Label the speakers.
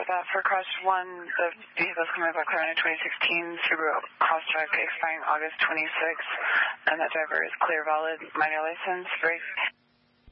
Speaker 1: with that. For crash 1, the vehicle's coming back clear on a 2016 Subaru Crosstrek expiring August 26th, and that driver is clear, valid, minor license, brake.